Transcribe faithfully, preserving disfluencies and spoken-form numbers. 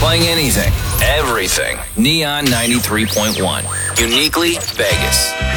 Playing anything, everything. Neon ninety-three point one. Uniquely Vegas.